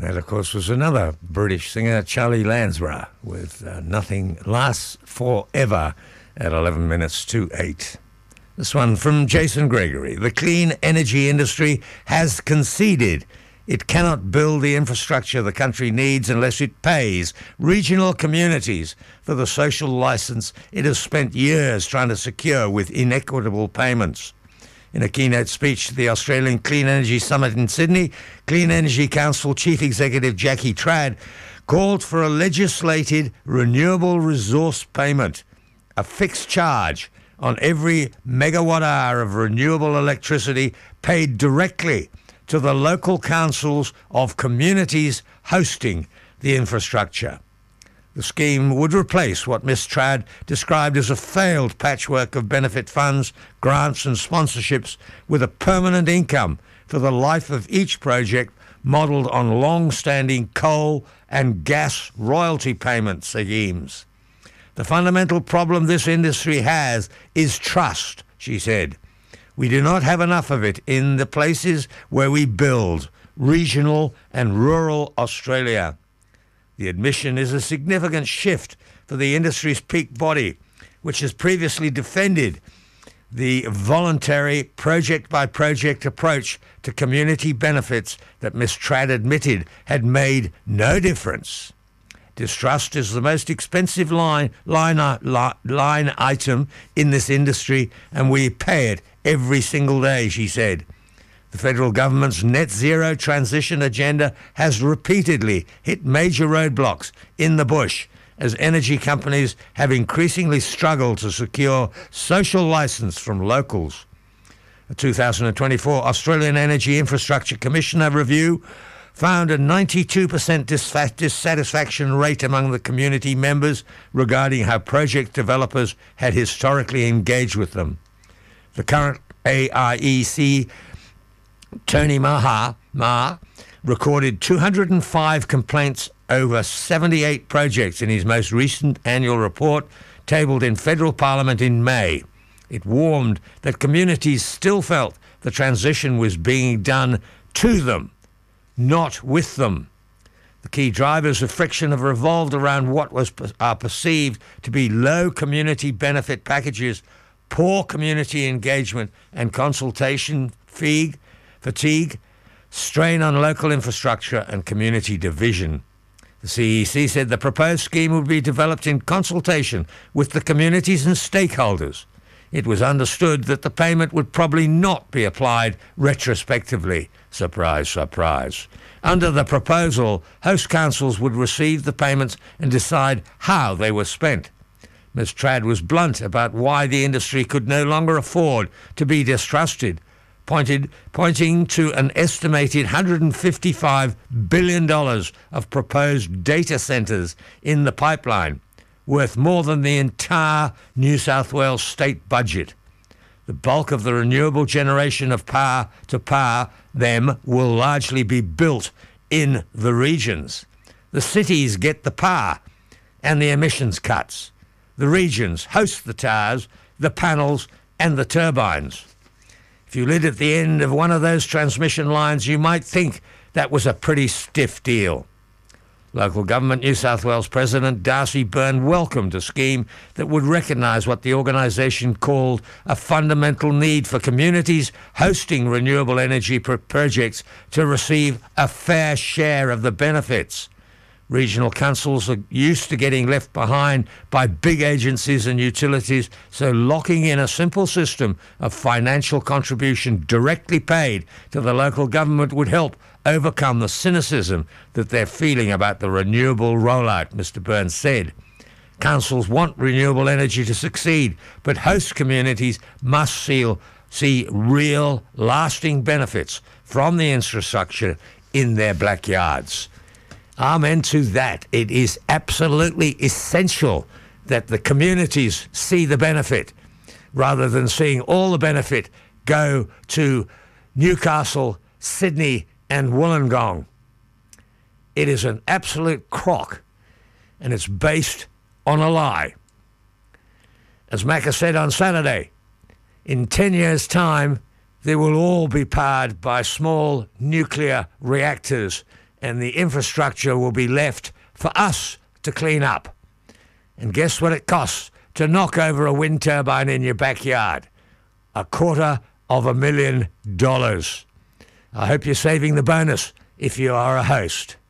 That, of course, was another British singer, Charlie Lansborough, with Nothing Lasts Forever at 11 minutes to 8. This one from Jason Gregory. The clean energy industry has conceded it cannot build the infrastructure the country needs unless it pays regional communities for the social license it has spent years trying to secure with inequitable payments. In a keynote speech to the Australian Clean Energy Summit in Sydney, Clean Energy Council Chief Executive Jackie Trad called for a legislated renewable resource payment, a fixed charge on every megawatt hour of renewable electricity paid directly to the local councils of communities hosting the infrastructure. The scheme would replace what Ms Trad described as a failed patchwork of benefit funds, grants and sponsorships with a permanent income for the life of each project modelled on long-standing coal and gas royalty payment schemes. The fundamental problem this industry has is trust, she said. We do not have enough of it in the places where we build, regional and rural Australia. The admission is a significant shift for the industry's peak body, which has previously defended the voluntary project-by-project approach to community benefits that Ms Trad admitted had made no difference. Distrust is the most expensive line item in this industry, and we pay it every single day, she said. The federal government's net zero transition agenda has repeatedly hit major roadblocks in the bush as energy companies have increasingly struggled to secure social license from locals. A 2024 Australian Energy Infrastructure Commissioner review found a 92% dissatisfaction rate among the community members regarding how project developers had historically engaged with them. The current AIEC, Tony Maher, recorded 205 complaints over 78 projects in his most recent annual report, tabled in federal parliament in May. It warned that communities still felt the transition was being done to them, not with them. The key drivers of friction have revolved around what are perceived to be low community benefit packages, poor community engagement and consultation fatigue, strain on local infrastructure and community division. The CEC said the proposed scheme would be developed in consultation with the communities and stakeholders. It was understood that the payment would probably not be applied retrospectively. Surprise, surprise. Under the proposal, host councils would receive the payments and decide how they were spent. Ms Trad was blunt about why the industry could no longer afford to be distrusted, pointing to an estimated $155 billion of proposed data centres in the pipeline, worth more than the entire New South Wales state budget. The bulk of the renewable generation of power to power them will largely be built in the regions. The cities get the power and the emissions cuts. The regions host the towers, the panels and the turbines. If you lived at the end of one of those transmission lines, you might think that was a pretty stiff deal. Local Government New South Wales President Darcy Byrne welcomed a scheme that would recognise what the organisation called a fundamental need for communities hosting renewable energy projects to receive a fair share of the benefits. Regional councils are used to getting left behind by big agencies and utilities, so locking in a simple system of financial contribution directly paid to the local government would help overcome the cynicism that they're feeling about the renewable rollout, Mr Burns said. Councils want renewable energy to succeed, but host communities must see real, lasting benefits from the infrastructure in their backyards. Amen to that. It is absolutely essential that the communities see the benefit rather than seeing all the benefit go to Newcastle, Sydney and Wollongong. It is an absolute crock and it's based on a lie. As Macca said on Saturday, in 10 years' time, they will all be powered by small nuclear reactors and the infrastructure will be left for us to clean up. And guess what it costs to knock over a wind turbine in your backyard? $250,000. I hope you're saving the bonus if you are a host.